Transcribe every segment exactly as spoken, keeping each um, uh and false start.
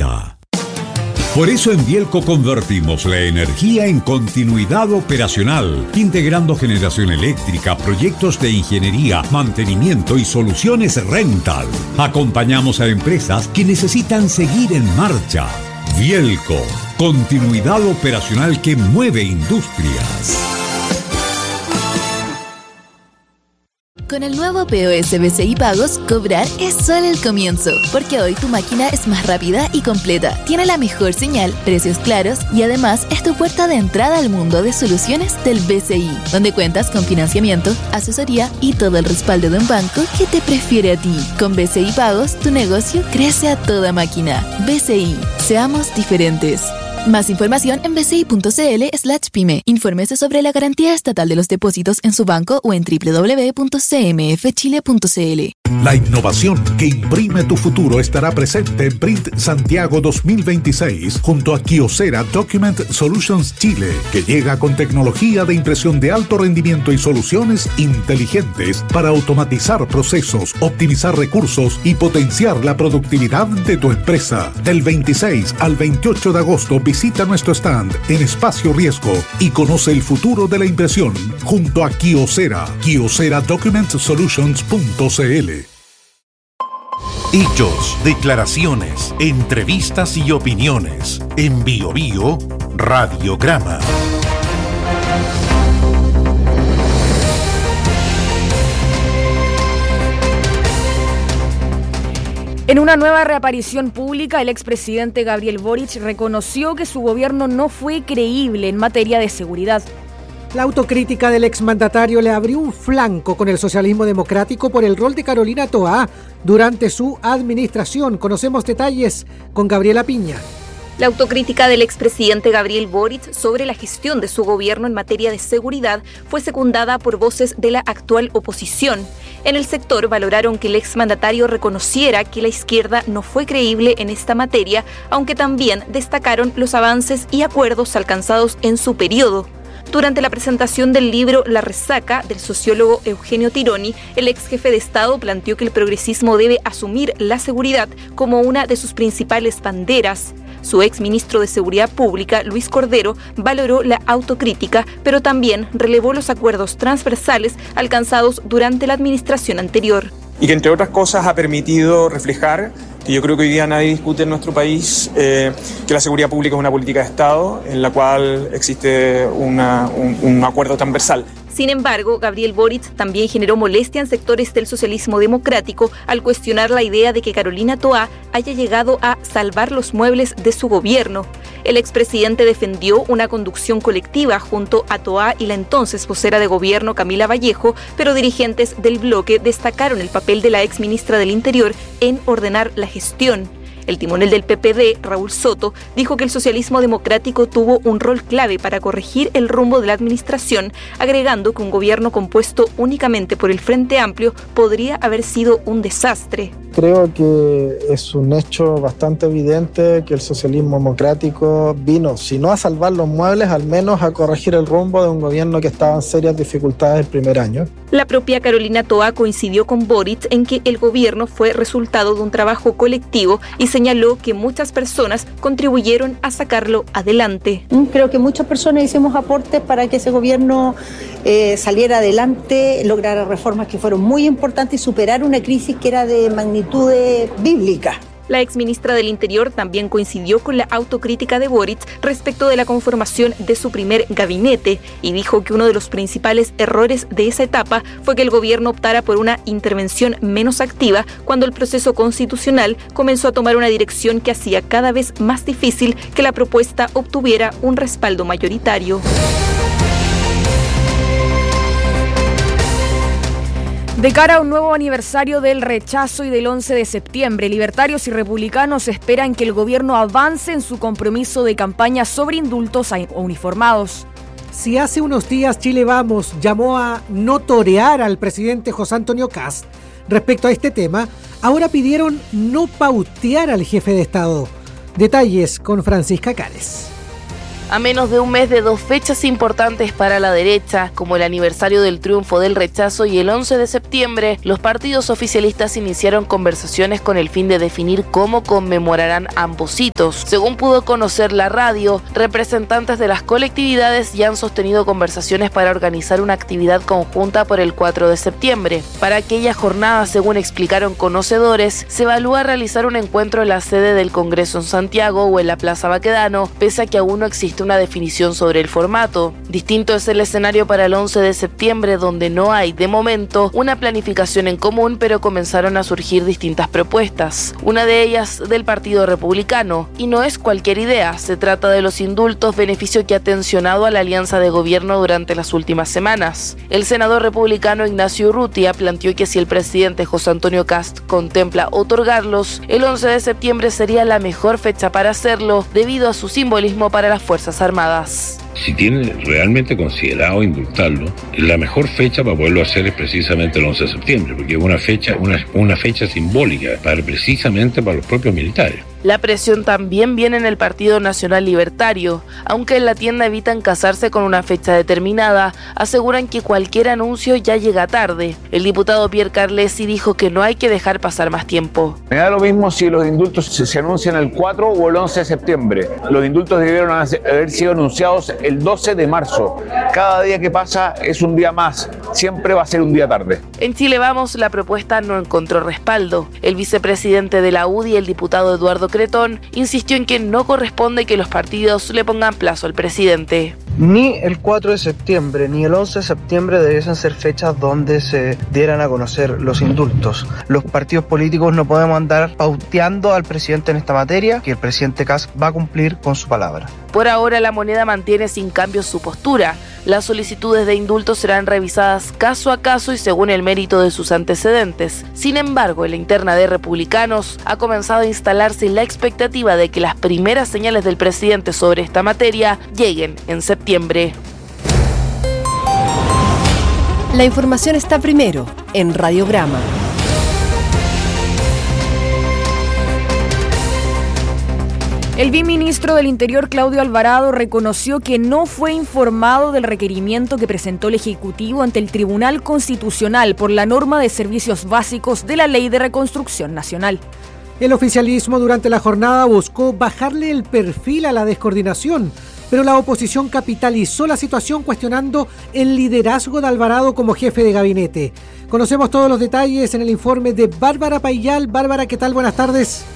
Delta. Por eso en Bielco convertimos la energía en continuidad operacional, integrando generación eléctrica, proyectos de ingeniería, mantenimiento y soluciones rental. Acompañamos a empresas que necesitan seguir en marcha. Bielco, continuidad operacional que mueve industrias. Con el nuevo P O S B C I Pagos, cobrar es solo el comienzo, porque hoy tu máquina es más rápida y completa, tiene la mejor señal, precios claros y además es tu puerta de entrada al mundo de soluciones del B C I, donde cuentas con financiamiento, asesoría y todo el respaldo de un banco que te prefiere a ti. Con B C I Pagos, tu negocio crece a toda máquina. B C I, seamos diferentes. Más información en bci.cl slash pyme. Infórmese sobre la garantía estatal de los depósitos en su banco o en doble u doble u doble u punto c m f chile punto c l. La innovación que imprime tu futuro estará presente en Print Santiago dos mil veintiséis junto a Kyocera Document Solutions Chile, que llega con tecnología de impresión de alto rendimiento y soluciones inteligentes para automatizar procesos, optimizar recursos y potenciar la productividad de tu empresa. Del veintiséis al veintiocho de agosto visita nuestro stand en Espacio Riesgo y conoce el futuro de la impresión junto a Kyocera. Kyocera Document Solutions punto c l. Hechos, declaraciones, entrevistas y opiniones. En Bio Bio, Radiograma. En una nueva reaparición pública, el expresidente Gabriel Boric reconoció que su gobierno no fue creíble en materia de seguridad. La autocrítica del exmandatario le abrió un flanco con el socialismo democrático por el rol de Carolina Toá durante su administración. Conocemos detalles con Gabriela Piña. La autocrítica del expresidente Gabriel Boric sobre la gestión de su gobierno en materia de seguridad fue secundada por voces de la actual oposición. En el sector valoraron que el exmandatario reconociera que la izquierda no fue creíble en esta materia, aunque también destacaron los avances y acuerdos alcanzados en su periodo. Durante la presentación del libro La Resaca del sociólogo Eugenio Tironi, el ex jefe de Estado planteó que el progresismo debe asumir la seguridad como una de sus principales banderas. Su ex ministro de Seguridad Pública, Luis Cordero, valoró la autocrítica, pero también relevó los acuerdos transversales alcanzados durante la administración anterior. Y que entre otras cosas ha permitido reflejar, que yo creo que hoy día nadie discute en nuestro país, eh, que la seguridad pública es una política de Estado en la cual existe una, un, un acuerdo transversal. Sin embargo, Gabriel Boric también generó molestia en sectores del socialismo democrático al cuestionar la idea de que Carolina Toá haya llegado a salvar los muebles de su gobierno. El expresidente defendió una conducción colectiva junto a Toá y la entonces vocera de gobierno Camila Vallejo, pero dirigentes del bloque destacaron el papel de la exministra del Interior en ordenar la gestión. El timonel del P P D, Raúl Soto, dijo que el socialismo democrático tuvo un rol clave para corregir el rumbo de la administración, agregando que un gobierno compuesto únicamente por el Frente Amplio podría haber sido un desastre. Creo que es un hecho bastante evidente que el socialismo democrático vino, si no a salvar los muebles, al menos a corregir el rumbo de un gobierno que estaba en serias dificultades el primer año. La propia Carolina Toá coincidió con Boric en que el gobierno fue resultado de un trabajo colectivo y señaló que muchas personas contribuyeron a sacarlo adelante. Creo que muchas personas hicimos aportes para que ese gobierno eh, saliera adelante, lograra reformas que fueron muy importantes y superar una crisis que era de magnitud bíblica. La exministra del Interior también coincidió con la autocrítica de Boric respecto de la conformación de su primer gabinete y dijo que uno de los principales errores de esa etapa fue que el gobierno optara por una intervención menos activa cuando el proceso constitucional comenzó a tomar una dirección que hacía cada vez más difícil que la propuesta obtuviera un respaldo mayoritario. De cara a un nuevo aniversario del rechazo y del once de septiembre, libertarios y republicanos esperan que el gobierno avance en su compromiso de campaña sobre indultos a uniformados. Si hace unos días Chile Vamos llamó a no torear al presidente José Antonio Kast respecto a este tema, ahora pidieron no pautear al jefe de Estado. Detalles con Francisca Cárez. A menos de un mes de dos fechas importantes para la derecha, como el aniversario del triunfo del rechazo y el once de septiembre, los partidos oficialistas iniciaron conversaciones con el fin de definir cómo conmemorarán ambos hitos. Según pudo conocer la radio, representantes de las colectividades ya han sostenido conversaciones para organizar una actividad conjunta por el cuatro de septiembre. Para aquella jornada, según explicaron conocedores, se evalúa realizar un encuentro en la sede del Congreso en Santiago o en la Plaza Baquedano, pese a que aún no existe una definición sobre el formato. Distinto es el escenario para el once de septiembre, donde no hay, de momento, una planificación en común, pero comenzaron a surgir distintas propuestas. Una de ellas del Partido Republicano, y no es cualquier idea, se trata de los indultos, beneficio que ha tensionado a la alianza de gobierno durante las últimas semanas. El senador republicano Ignacio Urrutia planteó que si el presidente José Antonio Kast contempla otorgarlos, el once de septiembre sería la mejor fecha para hacerlo, debido a su simbolismo para las Fuerzas Armadas. Si tienen realmente considerado indultarlo, la mejor fecha para poderlo hacer es precisamente el once de septiembre, porque es una fecha, una, una fecha simbólica para precisamente para los propios militares. La presión también viene en el Partido Nacional Libertario. Aunque en la tienda evitan casarse con una fecha determinada, aseguran que cualquier anuncio ya llega tarde. El diputado Pierre Carlesi dijo que no hay que dejar pasar más tiempo. Me da lo mismo si los indultos se anuncian el cuatro o el once de septiembre. Los indultos debieron haber sido anunciados el doce de marzo. Cada día que pasa es un día más. Siempre va a ser un día tarde. En Chile Vamos, la propuesta no encontró respaldo. El vicepresidente de la U D I, el diputado Eduardo Cretón, insistió en que no corresponde que los partidos le pongan plazo al presidente. Ni el cuatro de septiembre ni el once de septiembre debiesen ser fechas donde se dieran a conocer los indultos. Los partidos políticos no podemos andar pauteando al presidente en esta materia, que el presidente Kast va a cumplir con su palabra. Por ahora, la moneda mantiene sin cambios su postura. Las solicitudes de indulto serán revisadas caso a caso y según el mérito de sus antecedentes. Sin embargo, en la interna de Republicanos ha comenzado a instalarse la expectativa de que las primeras señales del presidente sobre esta materia lleguen en septiembre. La información está primero en Radiograma. El viceministro del Interior, Claudio Alvarado, reconoció que no fue informado del requerimiento que presentó el Ejecutivo ante el Tribunal Constitucional por la norma de servicios básicos de la Ley de Reconstrucción Nacional. El oficialismo durante la jornada buscó bajarle el perfil a la descoordinación, pero la oposición capitalizó la situación cuestionando el liderazgo de Alvarado como jefe de gabinete. Conocemos todos los detalles en el informe de Bárbara Payal. Bárbara, ¿qué tal? Buenas tardes.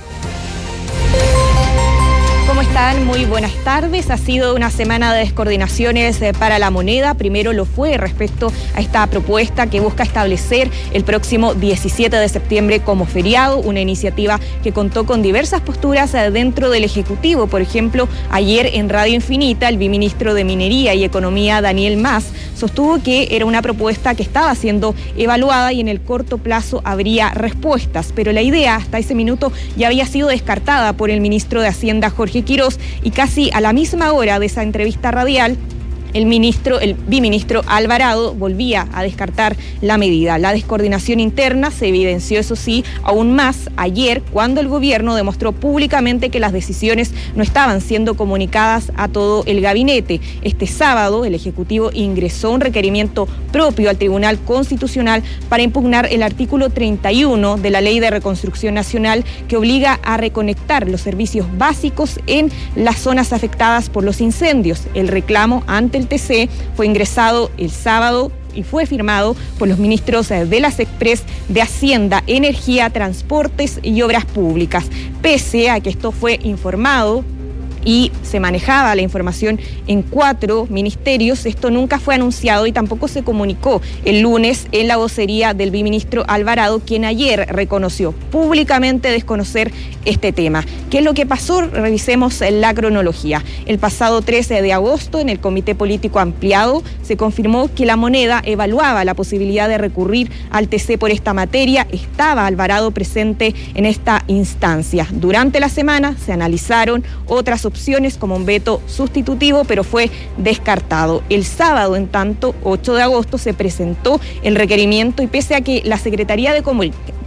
¿Cómo están? Muy buenas tardes. Ha sido una semana de descoordinaciones para la moneda. Primero lo fue respecto a esta propuesta que busca establecer el próximo diecisiete de septiembre como feriado, una iniciativa que contó con diversas posturas dentro del Ejecutivo. Por ejemplo, ayer en Radio Infinita, el viceministro de Minería y Economía, Daniel Mas, sostuvo que era una propuesta que estaba siendo evaluada y en el corto plazo habría respuestas, pero la idea hasta ese minuto ya había sido descartada por el ministro de Hacienda, Jorge Quirós, y casi a la misma hora de esa entrevista radial, el ministro, el viceministro Alvarado volvía a descartar la medida. La descoordinación interna se evidenció, eso sí, aún más ayer, cuando el gobierno demostró públicamente que las decisiones no estaban siendo comunicadas a todo el gabinete. Este sábado, el Ejecutivo ingresó un requerimiento propio al Tribunal Constitucional para impugnar el artículo treinta y uno de la Ley de Reconstrucción Nacional, que obliga a reconectar los servicios básicos en las zonas afectadas por los incendios. El reclamo ante el T C fue ingresado el sábado y fue firmado por los ministros de las Express, de Hacienda, Energía, Transportes y Obras Públicas. Pese a que esto fue informado y se manejaba la información en cuatro ministerios, esto nunca fue anunciado y tampoco se comunicó el lunes en la vocería del viceministro Alvarado, quien ayer reconoció públicamente desconocer este tema. ¿Qué es lo que pasó? Revisemos la cronología. El pasado trece de agosto, en el Comité Político Ampliado, se confirmó que la moneda evaluaba la posibilidad de recurrir al T C por esta materia. Estaba Alvarado presente en esta instancia. Durante la semana se analizaron otras opciones como un veto sustitutivo, pero fue descartado. El sábado, en tanto, ocho de agosto, se presentó el requerimiento y pese a que la Secretaría de Comun-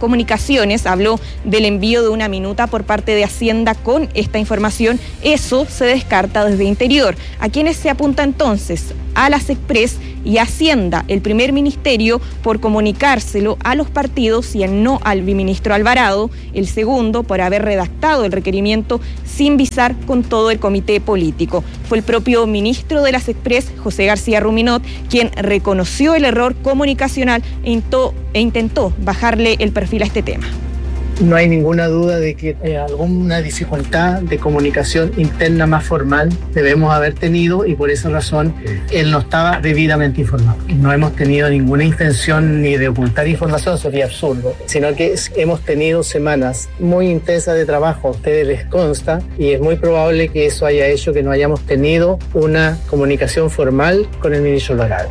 Comunicaciones habló del envío de una minuta por parte de Hacienda con esta información. Eso se descarta desde Interior. ¿A quiénes se apunta entonces? A las Express y Hacienda, el primer ministerio por comunicárselo a los partidos y el no al viceministro Alvarado, el segundo por haber redactado el requerimiento sin visar con todo el comité político. Fue el propio ministro de las Express, José García Ruminot, quien reconoció el error comunicacional e intentó, e intentó bajarle el perfil a este tema. No hay ninguna duda de que eh, alguna dificultad de comunicación interna más formal debemos haber tenido y por esa razón él no estaba debidamente informado. No hemos tenido ninguna intención ni de ocultar información, sería absurdo, sino que hemos tenido semanas muy intensas de trabajo, a ustedes les consta, y es muy probable que eso haya hecho que no hayamos tenido una comunicación formal con el ministro Alvarado.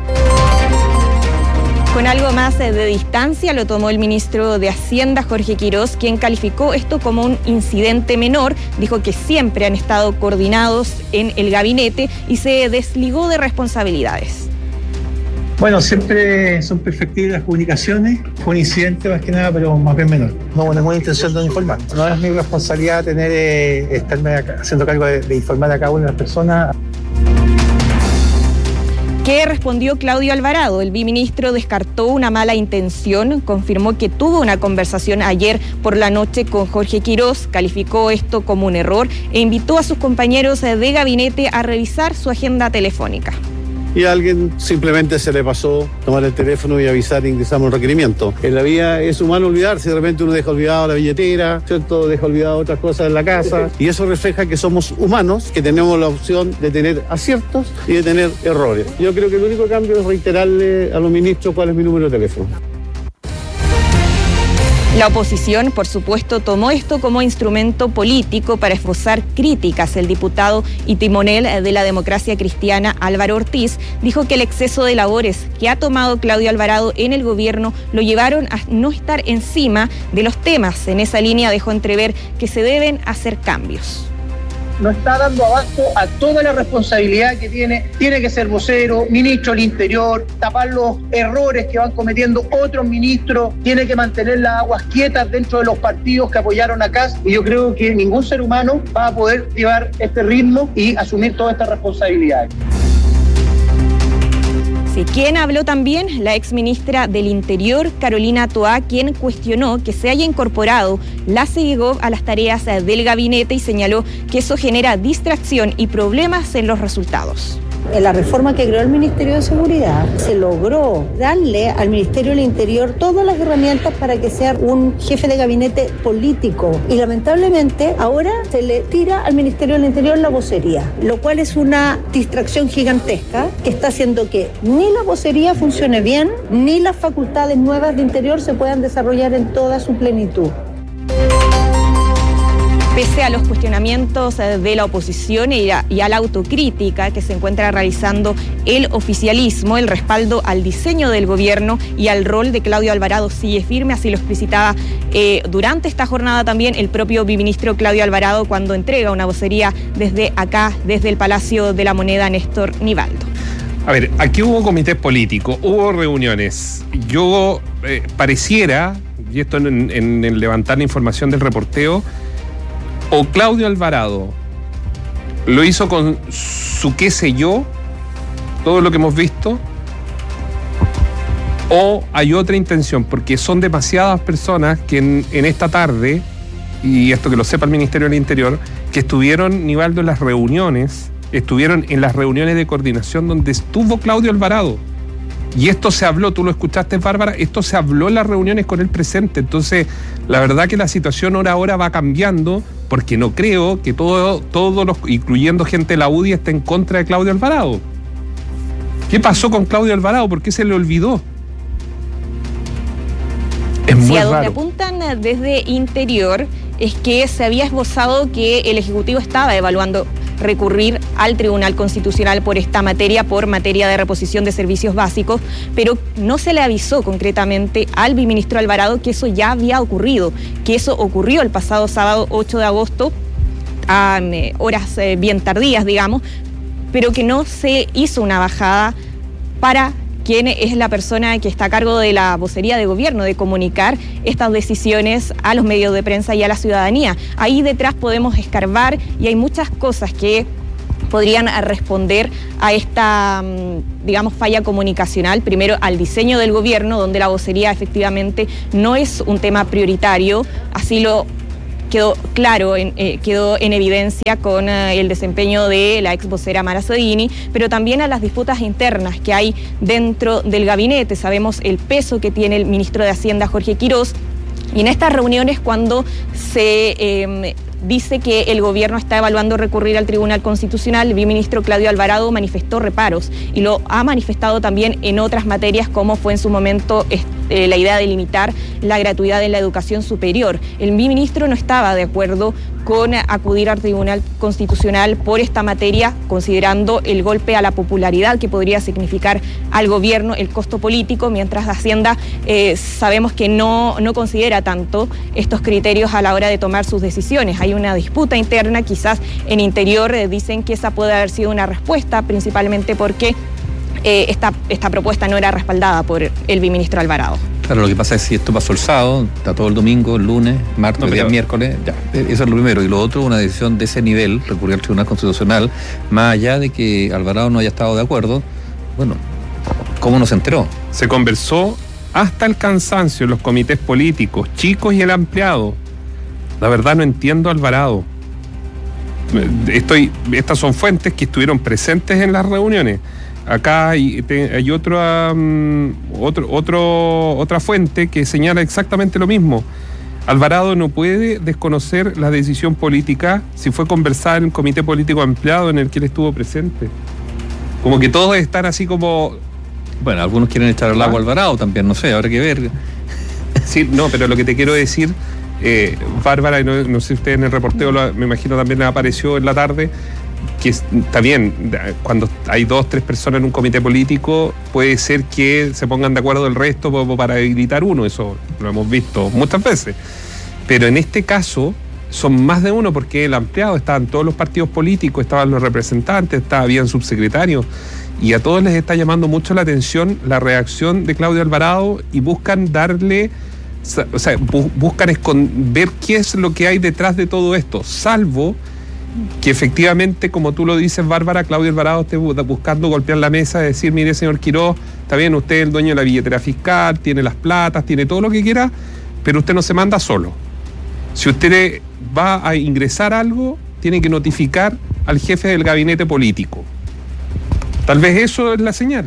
Con algo más de distancia lo tomó el ministro de Hacienda, Jorge Quirós, quien calificó esto como un incidente menor, dijo que siempre han estado coordinados en el gabinete y se desligó de responsabilidades. Bueno, siempre son perfectibles las comunicaciones, fue un incidente más que nada, pero más bien menor. No hubo ninguna intención de informar. No es mi responsabilidad tener, eh, estarme acá, haciendo cargo de, de informar a cada una de las personas. ¿Qué respondió Claudio Alvarado? El viceministro descartó una mala intención, confirmó que tuvo una conversación ayer por la noche con Jorge Quirós, calificó esto como un error e invitó a sus compañeros de gabinete a revisar su agenda telefónica. Y a alguien simplemente se le pasó tomar el teléfono y avisar, ingresamos un requerimiento. En la vida es humano olvidarse, de repente uno deja olvidado la billetera, ¿cierto? Deja olvidado otras cosas en la casa, y eso refleja que somos humanos, que tenemos la opción de tener aciertos y de tener errores. Yo creo que el único cambio es reiterarle a los ministros cuál es mi número de teléfono. La oposición, por supuesto, tomó esto como instrumento político para esbozar críticas. El diputado y timonel de la Democracia Cristiana, Álvaro Ortiz, dijo que el exceso de labores que ha tomado Claudio Alvarado en el gobierno lo llevaron a no estar encima de los temas. En esa línea dejó entrever que se deben hacer cambios. No está dando abasto a toda la responsabilidad que tiene, tiene que ser vocero, ministro del Interior, tapar los errores que van cometiendo otros ministros, tiene que mantener las aguas quietas dentro de los partidos que apoyaron a Kast, y yo creo que ningún ser humano va a poder llevar este ritmo y asumir todas estas responsabilidades. Sí, ¿quién habló también? La exministra del Interior, Carolina Toá, quien cuestionó que se haya incorporado la CEGOV a las tareas del gabinete y señaló que eso genera distracción y problemas en los resultados. En la reforma que creó el Ministerio de Seguridad se logró darle al Ministerio del Interior todas las herramientas para que sea un jefe de gabinete político, y lamentablemente ahora se le tira al Ministerio del Interior la vocería, lo cual es una distracción gigantesca que está haciendo que ni la vocería funcione bien, ni las facultades nuevas de Interior se puedan desarrollar en toda su plenitud. Pese a los cuestionamientos de la oposición y a, y a la autocrítica que se encuentra realizando el oficialismo, el respaldo al diseño del gobierno y al rol de Claudio Alvarado sigue firme, así lo explicitaba eh, durante esta jornada también el propio viceministro Claudio Alvarado cuando entrega una vocería desde acá, desde el Palacio de la Moneda, Néstor Nivaldo. A ver, aquí hubo comité político, hubo reuniones. Yo eh, pareciera, y esto en, en, en levantar la información del reporteo, o Claudio Alvarado lo hizo con su qué sé yo, todo lo que hemos visto, o hay otra intención, porque son demasiadas personas que en, en esta tarde, y esto que lo sepa el Ministerio del Interior, que estuvieron, Nivaldo, en las reuniones, estuvieron en las reuniones de coordinación donde estuvo Claudio Alvarado. Y esto se habló, tú lo escuchaste, Bárbara, esto se habló en las reuniones con él presente. Entonces, la verdad que la situación hora a hora va cambiando, porque no creo que todo, todos los, incluyendo gente de la U D I, esté en contra de Claudio Alvarado. ¿Qué pasó con Claudio Alvarado? ¿Por qué se le olvidó? Es muy sí, a donde raro. Apuntan desde Interior es que se había esbozado que el Ejecutivo estaba evaluando recurrir al Tribunal Constitucional por esta materia, por materia de reposición de servicios básicos, pero no se le avisó concretamente al viceministro Alvarado que eso ya había ocurrido, que eso ocurrió el pasado sábado ocho de agosto, a eh, horas eh, bien tardías, digamos, pero que no se hizo una bajada para quien es la persona que está a cargo de la vocería de gobierno, de comunicar estas decisiones a los medios de prensa y a la ciudadanía. Ahí detrás podemos escarbar y hay muchas cosas que podrían responder a esta, digamos, falla comunicacional. Primero, al diseño del gobierno, donde la vocería efectivamente no es un tema prioritario, así lo quedó claro, en, eh, quedó en evidencia con eh, el desempeño de la ex vocera Mara Sodini, pero también a las disputas internas que hay dentro del gabinete. Sabemos el peso que tiene el ministro de Hacienda, Jorge Quirós, y en estas reuniones cuando se eh, dice que el gobierno está evaluando recurrir al Tribunal Constitucional, el viceministro Claudio Alvarado manifestó reparos y lo ha manifestado también en otras materias, como fue en su momento eh, la idea de limitar la gratuidad en la educación superior. El viceministro no estaba de acuerdo con acudir al Tribunal Constitucional por esta materia, considerando el golpe a la popularidad que podría significar al gobierno, el costo político, mientras Hacienda eh, sabemos que no, no considera tanto estos criterios a la hora de tomar sus decisiones. Hay una disputa interna, quizás en Interior eh, dicen que esa puede haber sido una respuesta, principalmente porque eh, esta, esta propuesta no era respaldada por el viceministro Alvarado. Claro, lo que pasa es que si esto pasó el sábado, está todo el domingo, el lunes, martes, no, pero... día miércoles, ya, eso es lo primero. Y lo otro, una decisión de ese nivel, recurrir al Tribunal Constitucional, más allá de que Alvarado no haya estado de acuerdo, bueno, ¿cómo no se enteró? Se conversó hasta el cansancio en los comités políticos, chicos y el ampliado. La verdad no entiendo a Alvarado. Estoy, estas son fuentes que estuvieron presentes en las reuniones. Acá hay, te, hay otro, um, otro, otro, otra fuente que señala exactamente lo mismo. Alvarado no puede desconocer la decisión política si fue conversada en un comité político ampliado en el que él estuvo presente. Como que todos están así como... Bueno, algunos quieren echar al agua a Alvarado también, no sé, habrá que ver. Sí, no, pero lo que te quiero decir, eh, Bárbara, no, no sé si usted en el reporteo, lo, me imagino también apareció en la tarde, que está bien, cuando hay dos, tres personas en un comité político, puede ser que se pongan de acuerdo el resto para habilitar uno, eso lo hemos visto muchas veces. Pero en este caso son más de uno, porque el ampliado, estaban todos los partidos políticos, estaban los representantes, estaba bien subsecretarios, y a todos les está llamando mucho la atención la reacción de Claudio Alvarado y buscan darle, o sea, bu- buscan escond- ver qué es lo que hay detrás de todo esto, salvo que efectivamente, como tú lo dices, Bárbara, Claudio Alvarado esté buscando golpear la mesa y decir, mire, señor Quirós, está bien, usted es el dueño de la billetera fiscal, tiene las platas, tiene todo lo que quiera, pero usted no se manda solo. Si usted va a ingresar algo, tiene que notificar al jefe del gabinete político. Tal vez eso es la señal.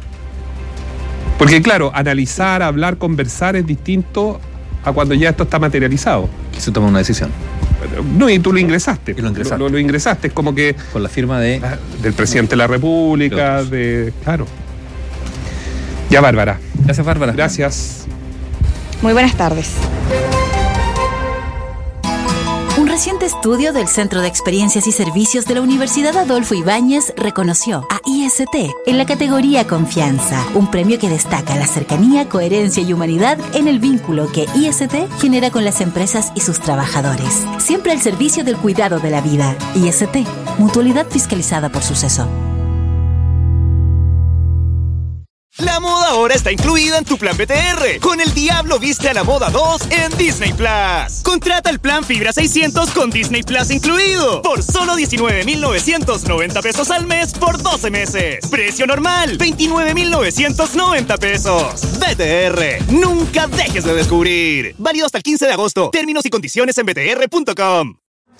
Porque claro, analizar, hablar, conversar es distinto a cuando ya esto está materializado. Que se toma una decisión. No, y tú lo ingresaste. Y lo ingresaste. Lo, lo, lo ingresaste, es como que... Con la firma de... Del presidente de la República, de... Claro. Ya, Bárbara. Gracias, Bárbara. Gracias. Muy buenas tardes. Un reciente estudio del Centro de Experiencias y Servicios de la Universidad Adolfo Ibáñez reconoció a I S T en la categoría Confianza, un premio que destaca la cercanía, coherencia y humanidad en el vínculo que I S T genera con las empresas y sus trabajadores. Siempre al servicio del cuidado de la vida. I S T, mutualidad fiscalizada por Suceso. La moda ahora está incluida en tu plan B T R. Con El Diablo Viste a la Moda dos en Disney Plus. Contrata el plan Fibra seiscientos con Disney Plus incluido. Por solo diecinueve mil novecientos noventa pesos al mes por doce meses. Precio normal, veintinueve mil novecientos noventa pesos. B T R, nunca dejes de descubrir. Válido hasta el quince de agosto. Términos y condiciones en b t r punto com.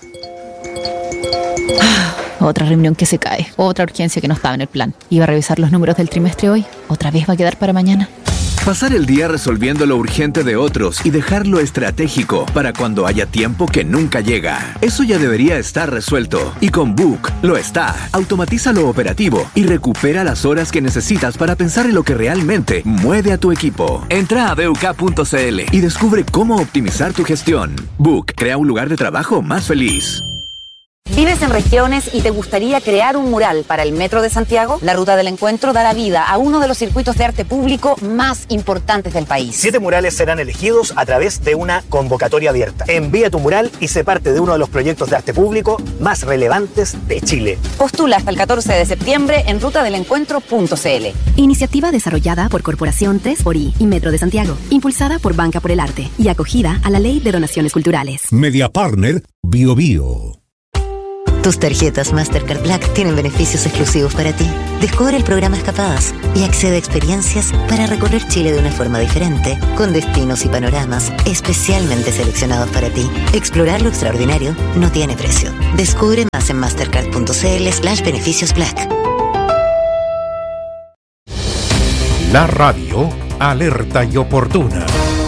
Otra reunión que se cae, otra urgencia que no estaba en el plan. Iba a revisar los números del trimestre hoy, otra vez va a quedar para mañana. Pasar el día resolviendo lo urgente de otros y dejar lo estratégico para cuando haya tiempo que nunca llega. Eso ya debería estar resuelto. Y con Book lo está. Automatiza lo operativo y recupera las horas que necesitas para pensar en lo que realmente mueve a tu equipo. Entra a buk punto c l y descubre cómo optimizar tu gestión. Book crea un lugar de trabajo más feliz. ¿Vives en regiones y te gustaría crear un mural para el Metro de Santiago? La Ruta del Encuentro dará vida a uno de los circuitos de arte público más importantes del país. Siete murales serán elegidos a través de una convocatoria abierta. Envía tu mural y sé parte de uno de los proyectos de arte público más relevantes de Chile. Postula hasta el catorce de septiembre en ruta del encuentro punto c l. Iniciativa desarrollada por Corporación tres por I y Metro de Santiago, impulsada por Banca por el Arte y acogida a la Ley de Donaciones Culturales. Media Partner Bio Bio. Tus tarjetas Mastercard Black tienen beneficios exclusivos para ti. Descubre el programa Escapadas y accede a experiencias para recorrer Chile de una forma diferente, con destinos y panoramas especialmente seleccionados para ti. Explorar lo extraordinario no tiene precio. Descubre más en mastercard punto c l slash beneficios black. La radio alerta y oportuna.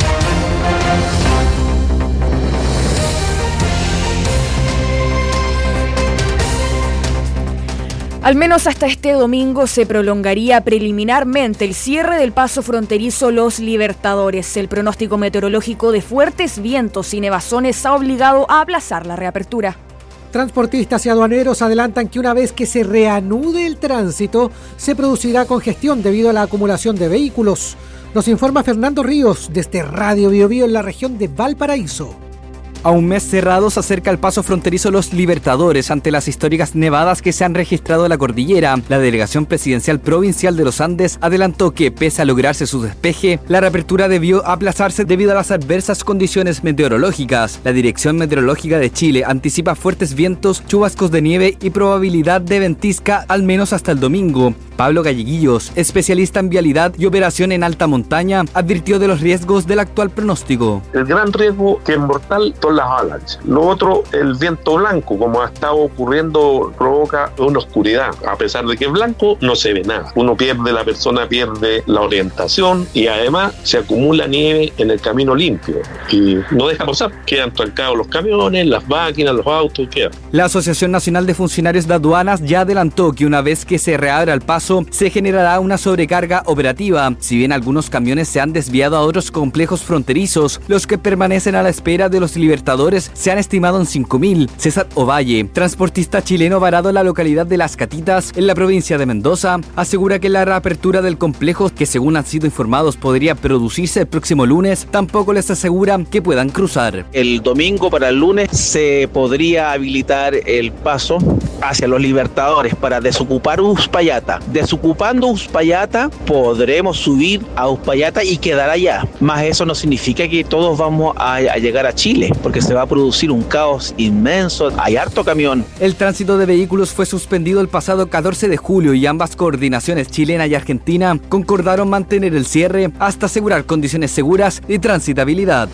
Al menos hasta este domingo se prolongaría preliminarmente el cierre del paso fronterizo Los Libertadores. El pronóstico meteorológico de fuertes vientos y nevazones ha obligado a aplazar la reapertura. Transportistas y aduaneros adelantan que una vez que se reanude el tránsito, se producirá congestión debido a la acumulación de vehículos. Nos informa Fernando Ríos desde Radio Bio Bio en la región de Valparaíso. A un mes cerrado se acerca el paso fronterizo Los Libertadores ante las históricas nevadas que se han registrado en la cordillera. La Delegación Presidencial Provincial de los Andes adelantó que, pese a lograrse su despeje, la reapertura debió aplazarse debido a las adversas condiciones meteorológicas. La Dirección Meteorológica de Chile anticipa fuertes vientos, chubascos de nieve y probabilidad de ventisca al menos hasta el domingo. Pablo Galleguillos, especialista en vialidad y operación en alta montaña, advirtió de los riesgos del actual pronóstico. El gran riesgo que es mortal son las avalanchas. Lo otro, el viento blanco, como ha estado ocurriendo, provoca una oscuridad. A pesar de que es blanco, no se ve nada. Uno pierde, la persona pierde la orientación y además se acumula nieve en el camino limpio y no deja pasar. Quedan trancados los camiones, las máquinas, los autos, quedan. La Asociación Nacional de Funcionarios de Aduanas ya adelantó que una vez que se reabra el paso, se generará una sobrecarga operativa. Si bien algunos camiones se han desviado a otros complejos fronterizos, los que permanecen a la espera de los Libertadores se han estimado en cinco mil. César Ovalle, transportista chileno varado en la localidad de Las Catitas, en la provincia de Mendoza, asegura que la reapertura del complejo, que según han sido informados podría producirse el próximo lunes, tampoco les asegura que puedan cruzar. El domingo para el lunes se podría habilitar el paso hacia los Libertadores para desocupar Uspallata. Desocupando Uspallata podremos subir a Uspallata y quedar allá. Más eso no significa que todos vamos a, a llegar a Chile, porque se va a producir un caos inmenso. Hay harto camión. El tránsito de vehículos fue suspendido el pasado catorce de julio y ambas coordinaciones chilena y argentina concordaron mantener el cierre hasta asegurar condiciones seguras y transitabilidad.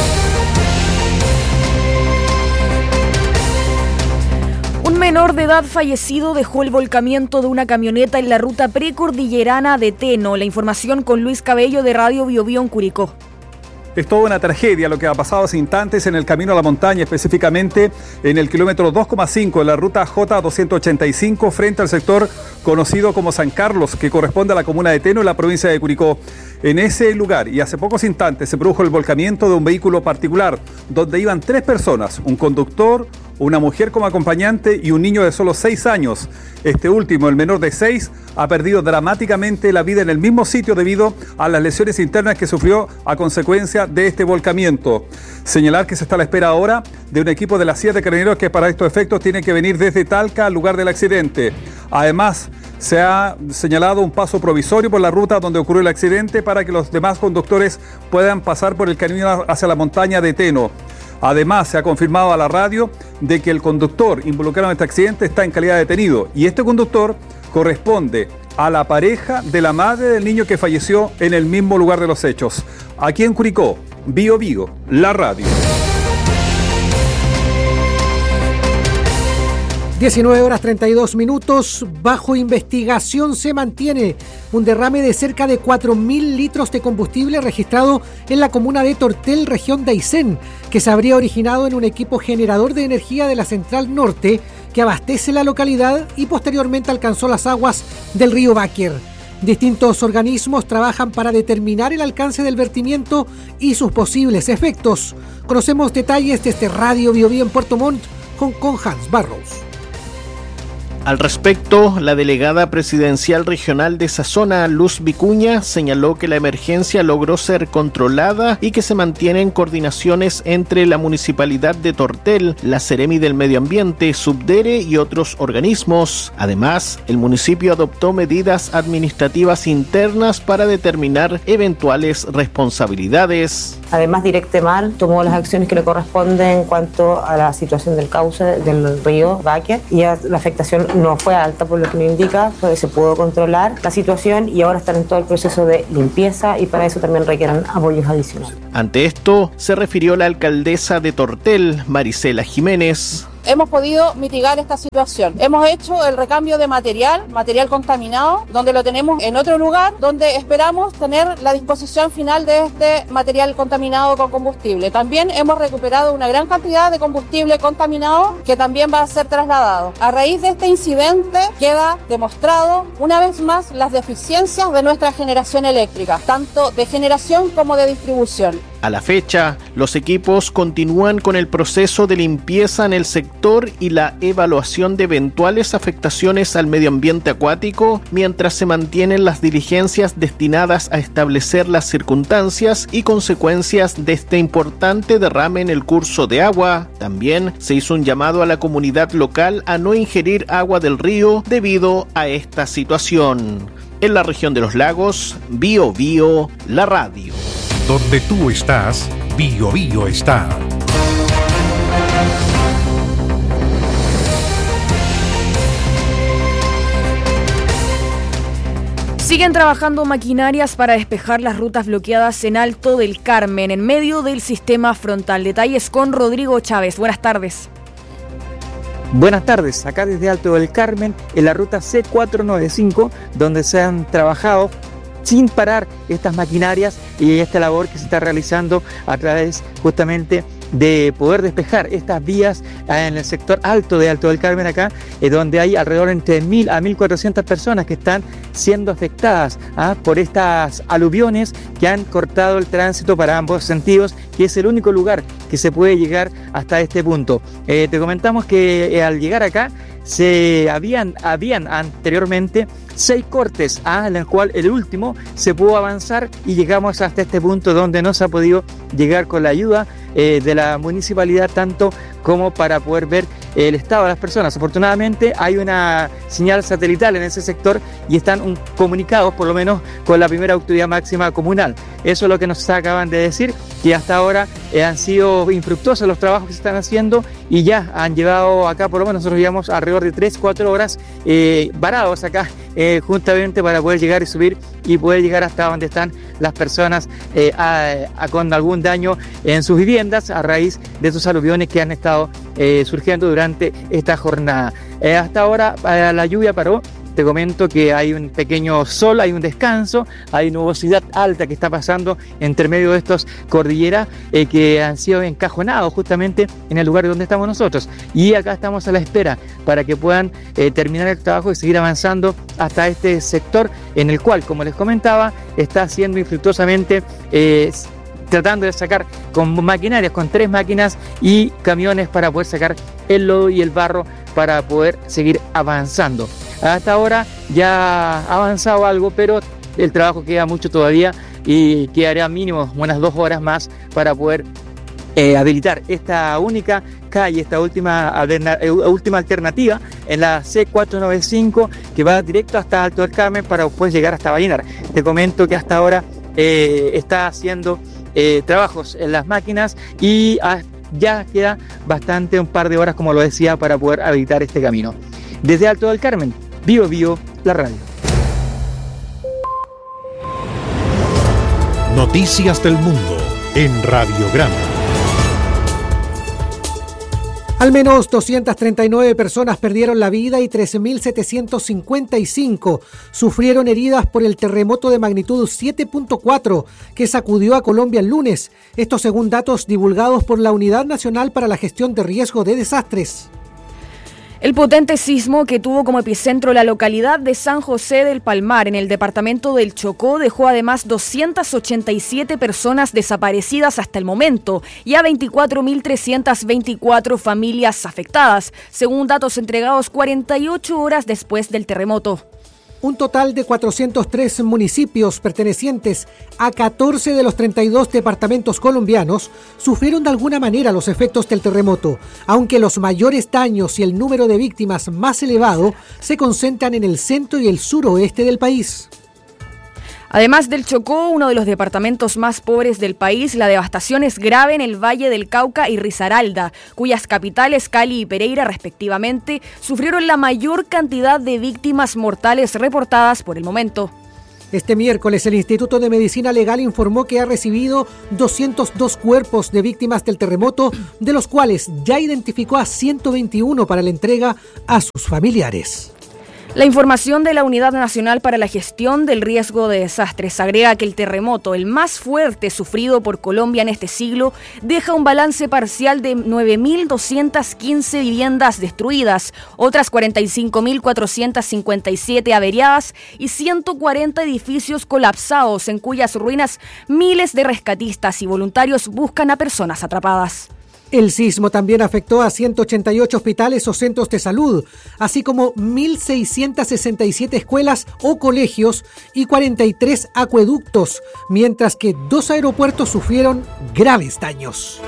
Un menor de edad fallecido dejó el volcamiento de una camioneta en la ruta precordillerana de Teno. La información con Luis Cabello de Radio Bio Bio en Curicó. Es toda una tragedia lo que ha pasado hace instantes en el camino a la montaña, específicamente en el kilómetro dos coma cinco de la ruta J doscientos ochenta y cinco frente al sector conocido como San Carlos, que corresponde a la comuna de Teno en la provincia de Curicó. En ese lugar y hace pocos instantes se produjo el volcamiento de un vehículo particular donde iban tres personas, un conductor, una mujer como acompañante y un niño de solo seis años. Este último, el menor de seis, ha perdido dramáticamente la vida en el mismo sitio debido a las lesiones internas que sufrió a consecuencia de este volcamiento. Señalar que se está a la espera ahora de un equipo de la C I A de Carabineros que para estos efectos tiene que venir desde Talca al lugar del accidente. Además, se ha señalado un paso provisorio por la ruta donde ocurrió el accidente para que los demás conductores puedan pasar por el camino hacia la montaña de Teno. Además, se ha confirmado a la radio de que el conductor involucrado en este accidente está en calidad de detenido y este conductor corresponde a la pareja de la madre del niño que falleció en el mismo lugar de los hechos. Aquí en Curicó, Bio Bio, la radio. diecinueve horas treinta y dos minutos, bajo investigación se mantiene un derrame de cerca de cuatro mil litros de combustible registrado en la comuna de Tortel, región de Aysén, que se habría originado en un equipo generador de energía de la Central Norte que abastece la localidad y posteriormente alcanzó las aguas del río Báquer. Distintos organismos trabajan para determinar el alcance del vertimiento y sus posibles efectos. Conocemos detalles desde Radio Bio Bio en Puerto Montt con, con Hans Barrows. Al respecto, la delegada presidencial regional de esa zona, Luz Vicuña, señaló que la emergencia logró ser controlada y que se mantienen coordinaciones entre la Municipalidad de Tortel, la Seremi del Medio Ambiente, Subdere y otros organismos. Además, el municipio adoptó medidas administrativas internas para determinar eventuales responsabilidades. Además, Directemar tomó las acciones que le corresponden en cuanto a la situación del cauce del río Báquer y la afectación no fue alta, por lo que nos indica, pues se pudo controlar la situación y ahora están en todo el proceso de limpieza y para eso también requieren apoyos adicionales. Ante esto, se refirió la alcaldesa de Tortel, Marisela Jiménez. Hemos podido mitigar esta situación. Hemos hecho el recambio de material, material contaminado, donde lo tenemos en otro lugar, donde esperamos tener la disposición final de este material contaminado con combustible. También hemos recuperado una gran cantidad de combustible contaminado que también va a ser trasladado. A raíz de este incidente queda demostrado una vez más las deficiencias de nuestra generación eléctrica, tanto de generación como de distribución. A la fecha, los equipos continúan con el proceso de limpieza en el sector y la evaluación de eventuales afectaciones al medio ambiente acuático, mientras se mantienen las diligencias destinadas a establecer las circunstancias y consecuencias de este importante derrame en el curso de agua. También se hizo un llamado a la comunidad local a no ingerir agua del río debido a esta situación. En la región de los lagos, Bio Bio, la radio. Donde tú estás, Bio Bio está. Siguen trabajando maquinarias para despejar las rutas bloqueadas en Alto del Carmen, en medio del sistema frontal. Detalles con Rodrigo Chávez. Buenas tardes. Buenas tardes, acá desde Alto del Carmen, en la ruta C cuatrocientos noventa y cinco, donde se han trabajado sin parar estas maquinarias y esta labor que se está realizando a través justamente de poder despejar estas vías en el sector alto de Alto del Carmen acá, eh, donde hay alrededor entre mil a mil cuatrocientas personas que están siendo afectadas ¿ah? por estas aluviones que han cortado el tránsito para ambos sentidos, que es el único lugar que se puede llegar hasta este punto. Eh, te comentamos que eh, al llegar acá se habían, habían anteriormente seis cortes, ¿ah? en el cual el último se pudo avanzar y llegamos hasta este punto donde no se ha podido llegar con la ayuda eh, de la municipalidad tanto como para poder ver el estado de las personas. Afortunadamente hay una señal satelital en ese sector y están un, comunicados por lo menos con la primera autoridad máxima comunal. Eso es lo que nos acaban de decir, que hasta ahora eh, han sido infructuosos los trabajos que se están haciendo y ya han llevado acá, por lo menos nosotros llevamos alrededor de tres cuatro horas eh, varados acá eh, justamente para poder llegar y subir y poder llegar hasta donde están las personas eh, a, a, con algún daño en sus viviendas a raíz de esos aluviones que han estado eh, surgiendo durante esta jornada. Eh, hasta ahora eh, la lluvia paró. Te comento que hay un pequeño sol, hay un descanso, hay nubosidad alta que está pasando entre medio de estos cordilleras eh, que han sido encajonados justamente en el lugar donde estamos nosotros. Y acá estamos a la espera para que puedan eh, terminar el trabajo y seguir avanzando hasta este sector en el cual, como les comentaba, está siendo infructuosamente eh, tratando de sacar con maquinarias, con tres máquinas y camiones para poder sacar el lodo y el barro para poder seguir avanzando. Hasta ahora ya ha avanzado algo, pero el trabajo queda mucho todavía y quedaría mínimo unas dos horas más para poder eh, habilitar esta única calle, esta última, última alternativa en la C cuatrocientos noventa y cinco que va directo hasta Alto del Carmen para después llegar hasta Vallenar. Te comento que hasta ahora eh, está haciendo eh, trabajos en las máquinas y hasta ya queda bastante, un par de horas, como lo decía, para poder habilitar este camino. Desde Alto del Carmen, Bio Bio, la radio. Noticias del Mundo en Radiograma. Al menos doscientas treinta y nueve personas perdieron la vida y trece mil setecientos cincuenta y cinco sufrieron heridas por el terremoto de magnitud siete punto cuatro que sacudió a Colombia el lunes. Esto según datos divulgados por la Unidad Nacional para la Gestión de Riesgo de Desastres. El potente sismo que tuvo como epicentro la localidad de San José del Palmar, en el departamento del Chocó, dejó además doscientas ochenta y siete personas desaparecidas hasta el momento y a veinticuatro mil trescientas veinticuatro familias afectadas, según datos entregados cuarenta y ocho horas después del terremoto. Un total de cuatrocientos tres municipios pertenecientes a catorce de los treinta y dos departamentos colombianos sufrieron de alguna manera los efectos del terremoto, aunque los mayores daños y el número de víctimas más elevado se concentran en el centro y el suroeste del país. Además del Chocó, uno de los departamentos más pobres del país, la devastación es grave en el Valle del Cauca y Risaralda, cuyas capitales, Cali y Pereira, respectivamente, sufrieron la mayor cantidad de víctimas mortales reportadas por el momento. Este miércoles, el Instituto de Medicina Legal informó que ha recibido doscientos dos cuerpos de víctimas del terremoto, de los cuales ya identificó a ciento veintiuno para la entrega a sus familiares. La información de la Unidad Nacional para la Gestión del Riesgo de Desastres agrega que el terremoto, el más fuerte sufrido por Colombia en este siglo, deja un balance parcial de nueve mil doscientas quince viviendas destruidas, otras cuarenta y cinco mil cuatrocientas cincuenta y siete averiadas y ciento cuarenta edificios colapsados, en cuyas ruinas miles de rescatistas y voluntarios buscan a personas atrapadas. El sismo también afectó a ciento ochenta y ocho hospitales o centros de salud, así como mil seiscientas sesenta y siete escuelas o colegios y cuarenta y tres acueductos, mientras que dos aeropuertos sufrieron graves daños.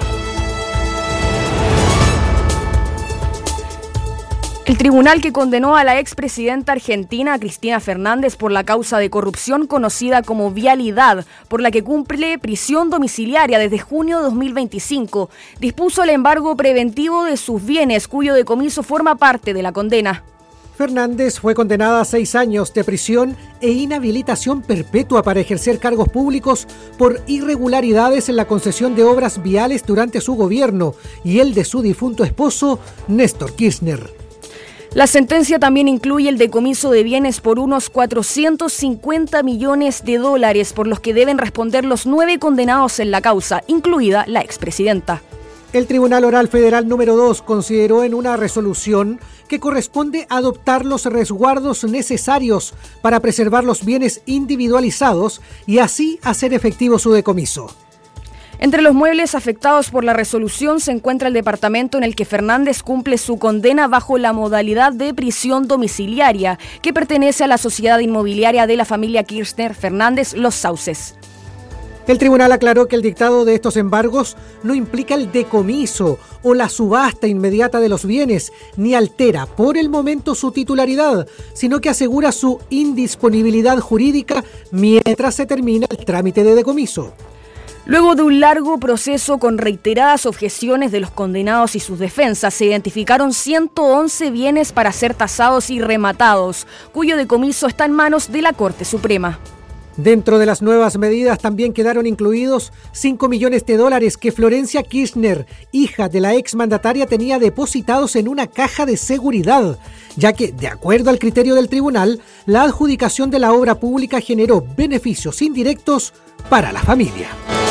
El tribunal que condenó a la expresidenta argentina Cristina Fernández por la causa de corrupción conocida como Vialidad, por la que cumple prisión domiciliaria desde junio de dos mil veinticinco, dispuso el embargo preventivo de sus bienes, cuyo decomiso forma parte de la condena. Fernández fue condenada a seis años de prisión e inhabilitación perpetua para ejercer cargos públicos por irregularidades en la concesión de obras viales durante su gobierno y el de su difunto esposo, Néstor Kirchner. La sentencia también incluye el decomiso de bienes por unos cuatrocientos cincuenta millones de dólares, por los que deben responder los nueve condenados en la causa, incluida la expresidenta. El Tribunal Oral Federal número dos consideró en una resolución que corresponde adoptar los resguardos necesarios para preservar los bienes individualizados y así hacer efectivo su decomiso. Entre los muebles afectados por la resolución se encuentra el departamento en el que Fernández cumple su condena bajo la modalidad de prisión domiciliaria, que pertenece a la sociedad inmobiliaria de la familia Kirchner Fernández Los Sauces. El tribunal aclaró que el dictado de estos embargos no implica el decomiso o la subasta inmediata de los bienes, ni altera por el momento su titularidad, sino que asegura su indisponibilidad jurídica mientras se termina el trámite de decomiso. Luego de un largo proceso con reiteradas objeciones de los condenados y sus defensas, se identificaron ciento once bienes para ser tasados y rematados, cuyo decomiso está en manos de la Corte Suprema. Dentro de las nuevas medidas también quedaron incluidos cinco millones de dólares que Florencia Kirchner, hija de la exmandataria, tenía depositados en una caja de seguridad, ya que, de acuerdo al criterio del tribunal, la adjudicación de la obra pública generó beneficios indirectos para la familia.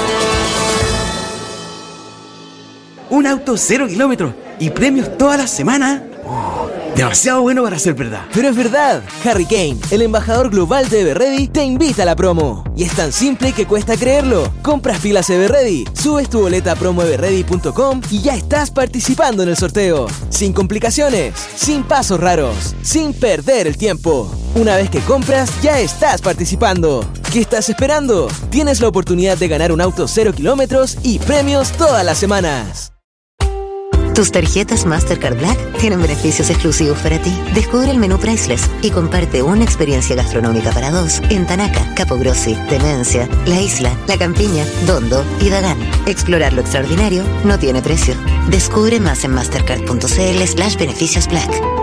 Un auto cero kilómetros y premios toda la semana. Oh, demasiado bueno para ser verdad. Pero es verdad. Harry Kane, el embajador global de Everready, te invita a la promo. Y es tan simple que cuesta creerlo. Compras pilas Everready, subes tu boleta a promo everready punto com y ya estás participando en el sorteo. Sin complicaciones, sin pasos raros, sin perder el tiempo. Una vez que compras, ya estás participando. ¿Qué estás esperando? Tienes la oportunidad de ganar un auto cero kilómetros y premios todas las semanas. Tus tarjetas Mastercard Black tienen beneficios exclusivos para ti. Descubre el menú Priceless y comparte una experiencia gastronómica para dos en Tanaca, Capogrossi, Demencia, La Isla, La Campiña, Dondo y Dagán. Explorar lo extraordinario no tiene precio. Descubre más en mastercard punto cl slash beneficios black.